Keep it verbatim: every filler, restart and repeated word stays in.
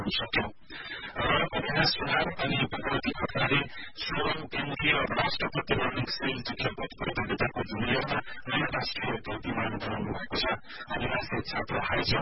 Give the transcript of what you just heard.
गर्न सक्यौं र अभ्यास सुधार अनि भगवती भट्टराले सोह्रौं केन्द्रीय राष्ट्रपति रनिङ सेल प्रतियोगिताको जूनियरमा नयाँ राष्ट्रिय कीर्तिमान बनाउनु भएको छ। आदिवासी छात्र हाई जम्प